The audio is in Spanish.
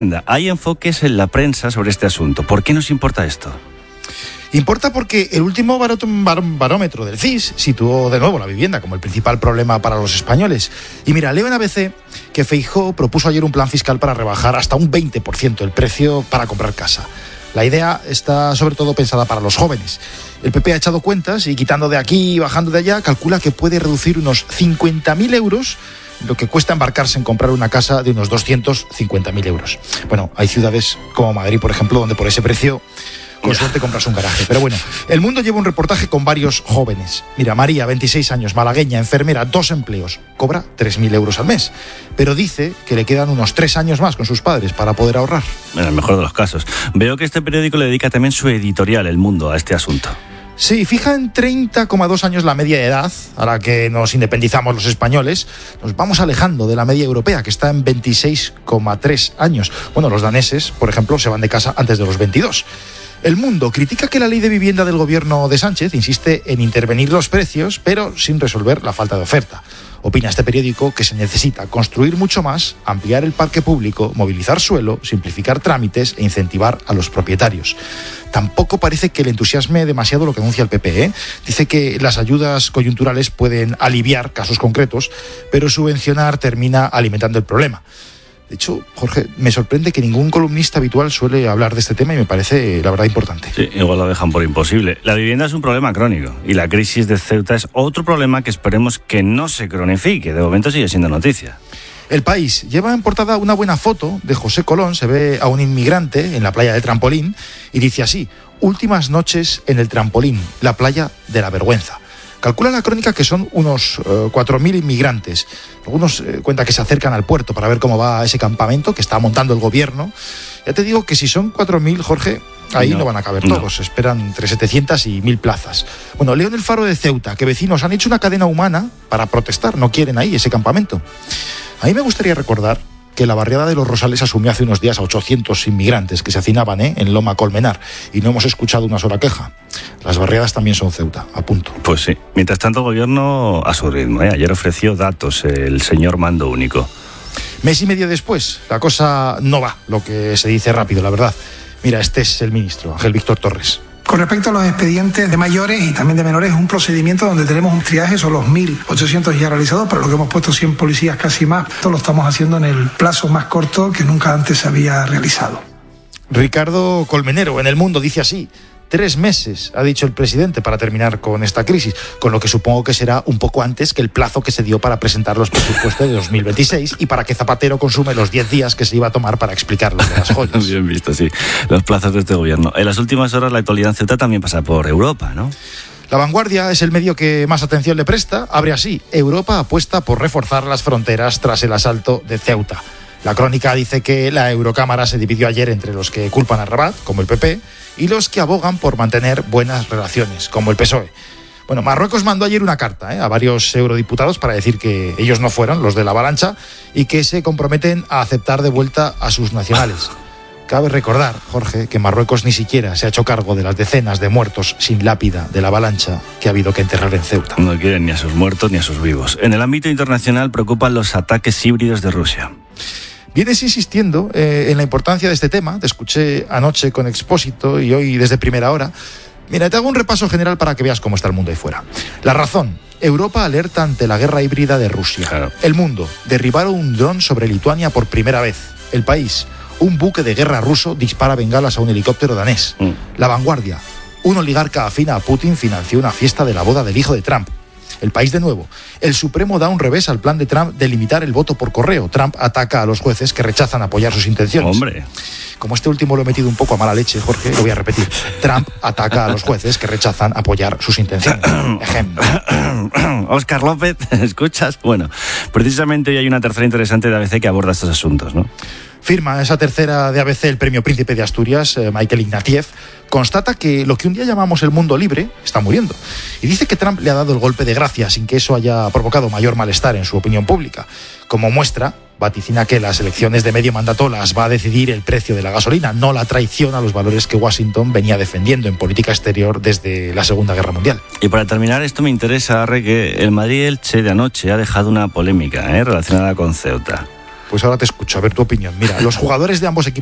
Hay enfoques en la prensa sobre este asunto. ¿Por qué nos importa esto? Importa porque el último barómetro del CIS situó de nuevo la vivienda como el principal problema para los españoles. Y mira, leo en ABC que Feijóo propuso ayer un plan fiscal para rebajar hasta un 20% el precio para comprar casa. La idea está sobre todo pensada para los jóvenes. El PP ha echado cuentas y quitando de aquí y bajando de allá, calcula que puede reducir unos 50.000 euros lo que cuesta embarcarse en comprar una casa de unos 250.000 euros. Bueno, hay ciudades como Madrid, por ejemplo, donde por ese precio con suerte compras un garaje. Pero bueno, El Mundo lleva un reportaje con varios jóvenes. Mira, María, 26 años, malagueña, enfermera, 2 empleos. Cobra 3.000 euros al mes. Pero dice que le quedan unos 3 años más con sus padres para poder ahorrar. En el mejor de los casos. Veo que este periódico le dedica también su editorial, El Mundo, a este asunto. Sí, fija en 30,2 años la media de edad, a la que nos independizamos los españoles. Nos vamos alejando de la media europea, que está en 26,3 años. Bueno, los daneses, por ejemplo, se van de casa antes de los 22. El Mundo critica que la ley de vivienda del gobierno de Sánchez insiste en intervenir los precios, pero sin resolver la falta de oferta. Opina este periódico que se necesita construir mucho más, ampliar el parque público, movilizar suelo, simplificar trámites e incentivar a los propietarios. Tampoco parece que le entusiasme demasiado lo que anuncia el PP, ¿eh? Dice que las ayudas coyunturales pueden aliviar casos concretos, pero subvencionar termina alimentando el problema. De hecho, Jorge, me sorprende que ningún columnista habitual suele hablar de este tema y me parece, la verdad, importante. Sí, igual lo dejan por imposible. La vivienda es un problema crónico y la crisis de Ceuta es otro problema que esperemos que no se cronifique. De momento sigue siendo noticia. El País lleva en portada una buena foto de José Colón. Se ve a un inmigrante en la playa de Trampolín y dice así: últimas noches en el Trampolín, la playa de la vergüenza. Calcula la crónica que son unos 4.000 inmigrantes. Algunos cuentan que se acercan al puerto para ver cómo va ese campamento que está montando el gobierno. Ya te digo que si son 4.000, Jorge, ahí no van a caber todos. Esperan entre 700 y 1.000 plazas. Bueno, leo en el Faro de Ceuta que vecinos han hecho una cadena humana para protestar. No quieren ahí ese campamento. A mí me gustaría recordar que la barriada de Los Rosales asumió hace unos días a 800 inmigrantes que se hacinaban en Loma Colmenar y no hemos escuchado una sola queja. Las barriadas también son Ceuta, a punto. Pues sí. Mientras tanto, el gobierno a su ritmo. Ayer ofreció datos el señor Mando Único. Mes y medio después, la cosa no va, lo que se dice rápido, la verdad. Mira, este es el ministro, Ángel Víctor Torres. Con respecto a los expedientes de mayores y también de menores, es un procedimiento donde tenemos un triaje, son los 1.800 ya realizados, pero lo que hemos puesto 100 policías casi más. Esto lo estamos haciendo en el plazo más corto que nunca antes se había realizado. Ricardo Colmenero, en El Mundo, dice así: 3 meses, ha dicho el presidente, para terminar con esta crisis, con lo que supongo que será un poco antes que el plazo que se dio para presentar los presupuestos de 2026 y para que Zapatero consume los 10 días que se iba a tomar para explicar lo de las joyas. Bien visto, sí. Los plazos de este gobierno. En las últimas horas la actualidad en Ceuta también pasa por Europa, ¿no? La Vanguardia es el medio que más atención le presta. Abre así: Europa apuesta por reforzar las fronteras tras el asalto de Ceuta. La crónica dice que la Eurocámara se dividió ayer entre los que culpan a Rabat, como el PP, y los que abogan por mantener buenas relaciones, como el PSOE. Bueno, Marruecos mandó ayer una carta a varios eurodiputados para decir que ellos no fueron los de la avalancha y que se comprometen a aceptar de vuelta a sus nacionales. Cabe recordar, Jorge, que Marruecos ni siquiera se ha hecho cargo de las decenas de muertos sin lápida de la avalancha que ha habido que enterrar en Ceuta. No quieren ni a sus muertos ni a sus vivos. En el ámbito internacional preocupan los ataques híbridos de Rusia. Vienes insistiendo en la importancia de este tema. Te escuché anoche con Expósito y hoy desde primera hora. Mira, te hago un repaso general para que veas cómo está el mundo ahí fuera. La Razón: Europa alerta ante la guerra híbrida de Rusia. Claro. El Mundo: derribaron un dron sobre Lituania por primera vez. El País: un buque de guerra ruso dispara bengalas a un helicóptero danés. La Vanguardia: un oligarca afín a Putin financió una fiesta de la boda del hijo de Trump. El País de nuevo: el Supremo da un revés al plan de Trump de limitar el voto por correo. Trump ataca a los jueces que rechazan apoyar sus intenciones. Hombre. Como este último lo he metido un poco a mala leche, Jorge, lo voy a repetir. Trump ataca a los jueces que rechazan apoyar sus intenciones. Ejemplo. Óscar López, ¿escuchas? Bueno, precisamente hoy hay una tercera interesante de ABC que aborda estos asuntos, ¿no? Firma esa tercera de ABC el premio Príncipe de Asturias, Michael Ignatieff, constata que lo que un día llamamos el mundo libre está muriendo. Y dice que Trump le ha dado el golpe de gracia sin que eso haya provocado mayor malestar en su opinión pública. Como muestra, vaticina que las elecciones de medio mandato las va a decidir el precio de la gasolina, no la traición a los valores que Washington venía defendiendo en política exterior desde la Segunda Guerra Mundial. Y para terminar, esto me interesa, Arre, que el Madrid-Elche de anoche ha dejado una polémica relacionada con Ceuta. Pues ahora te escucho, a ver tu opinión. Mira, los jugadores de ambos equipos